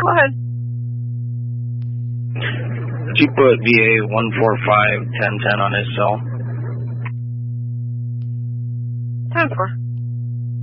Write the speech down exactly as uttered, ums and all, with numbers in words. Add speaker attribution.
Speaker 1: Go ahead.
Speaker 2: Did you put V A one four five ten ten on his cell?
Speaker 1: ten four.